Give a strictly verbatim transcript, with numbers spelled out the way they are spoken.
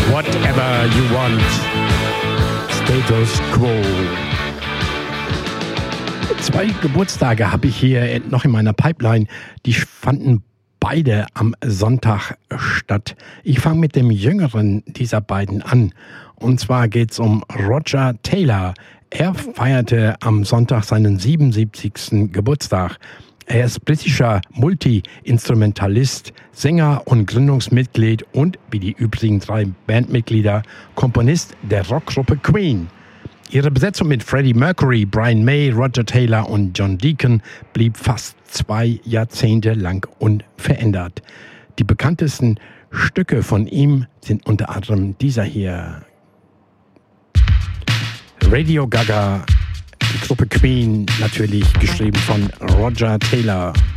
Whatever You Want. Status Quo. Zwei Geburtstage habe ich hier noch in meiner Pipeline. Die fanden beide am Sonntag statt. Ich fange mit dem jüngeren dieser beiden an. Und zwar geht es um Roger Taylor. Er feierte am Sonntag seinen siebenundsiebzigsten Geburtstag. Er ist britischer Multi-Instrumentalist, Sänger und Gründungsmitglied und, wie die übrigen drei Bandmitglieder, Komponist der Rockgruppe Queen. Ihre Besetzung mit Freddie Mercury, Brian May, Roger Taylor und John Deacon blieb fast zwei Jahrzehnte lang unverändert. Die bekanntesten Stücke von ihm sind unter anderem dieser hier. Radio Gaga, die Gruppe Queen, natürlich geschrieben von Roger Taylor.